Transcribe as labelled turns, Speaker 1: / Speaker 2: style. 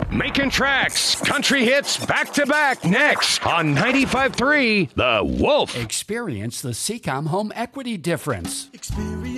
Speaker 1: Making tracks, country hits back to back next on 95.3 The Wolf.
Speaker 2: Experience the Seacom home equity difference.